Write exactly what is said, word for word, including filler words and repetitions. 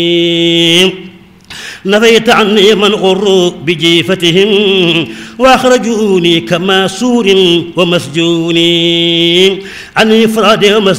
نفيت عني من غروا بجيفتهم وأخرجوني كماسور ومسجوني عن إفراد ومسجون